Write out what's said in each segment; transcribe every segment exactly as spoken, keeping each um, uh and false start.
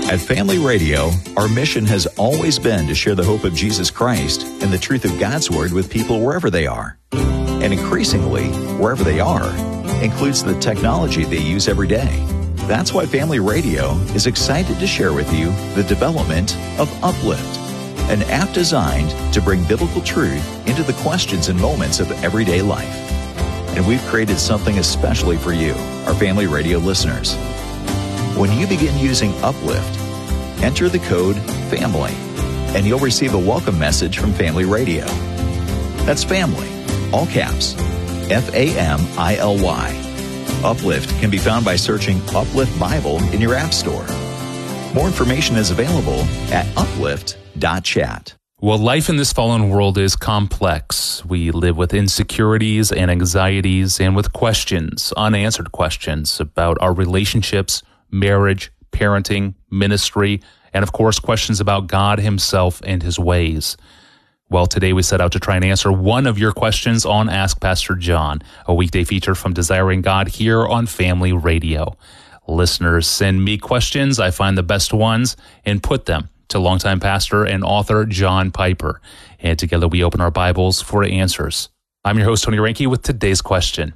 At Family Radio, our mission has always been to share the hope of Jesus Christ and the truth of God's Word with people wherever they are. And increasingly, wherever they are, includes the technology they use every day. That's why Family Radio is excited to share with you the development of Uplift, an app designed to bring biblical truth into the questions and moments of everyday life. And we've created something especially for you, our Family Radio listeners. When you begin using Uplift, enter the code FAMILY, and you'll receive a welcome message from Family Radio. That's family, all caps, F A M I L Y. Uplift can be found by searching Uplift Bible in your app store. More information is available at uplift dot chat. Well, life in this fallen world is complex. We live with insecurities and anxieties and with questions, unanswered questions about our relationships, marriage, parenting, ministry, and of course, questions about God himself and his ways. Well, today we set out to try and answer one of your questions on Ask Pastor John, a weekday feature from Desiring God here on Family Radio. Listeners send me questions. I find the best ones and put them to longtime pastor and author John Piper. And together we open our Bibles for answers. I'm your host, Tony Reinke, with today's question.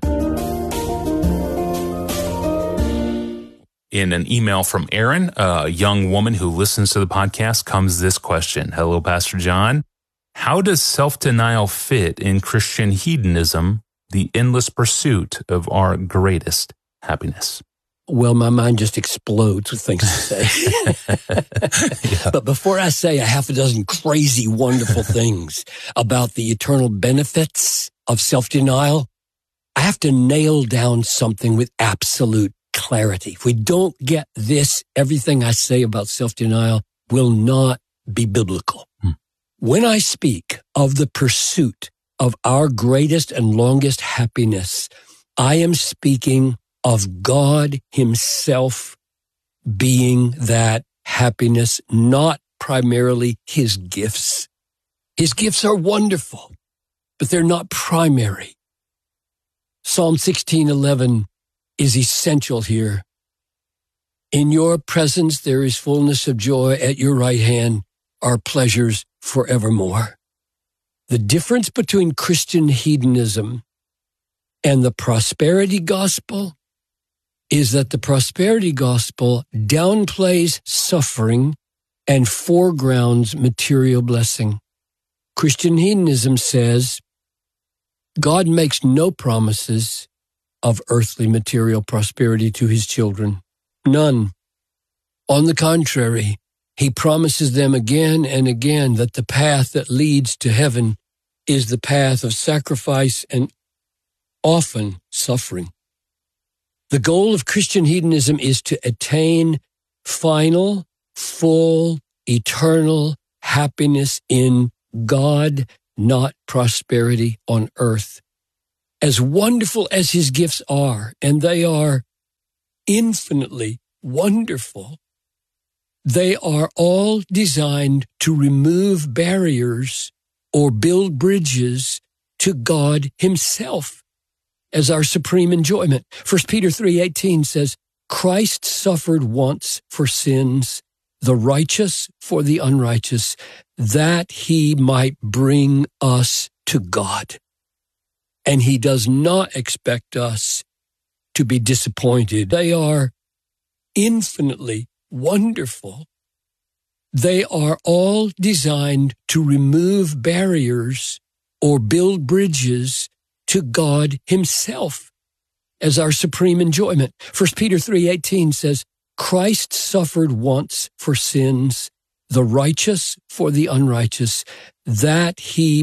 In an email from Erin, a young woman who listens to the podcast, comes this question. Hello, Pastor John. How does self-denial fit in Christian hedonism, the endless pursuit of our greatest happiness? Well, my mind just explodes with things to say. yeah. But before I say a half a dozen crazy, wonderful things about the eternal benefits of self-denial, I have to nail down something with absolute clarity. If we don't get this, everything I say about self-denial will not be biblical. Hmm. When I speak of the pursuit of our greatest and longest happiness, I am speaking of God himself being that happiness, not primarily his gifts. His gifts are wonderful, but they're not primary. Psalm sixteen eleven is essential here. In your presence there is fullness of joy. At your right hand are pleasures forevermore. The difference between Christian hedonism and the prosperity gospel is that the prosperity gospel downplays suffering and foregrounds material blessing. Christian hedonism says God makes no promises of earthly material prosperity to his children. None. On the contrary, he promises them again and again that the path that leads to heaven is the path of sacrifice and often suffering. The goal of Christian hedonism is to attain final, full, eternal happiness in God, not prosperity on earth. As wonderful as his gifts are, and they are infinitely wonderful, they are all designed to remove barriers or build bridges to God himself as our supreme enjoyment. First Peter three eighteen says, Christ suffered once for sins, the righteous for the unrighteous, that he might bring us to God. And he does not expect us to be disappointed. They are infinitely wonderful. They are all designed to remove barriers or build bridges to God himself as our supreme enjoyment. First Peter three eighteen says, Christ suffered once for sins, the righteous for the unrighteous, that he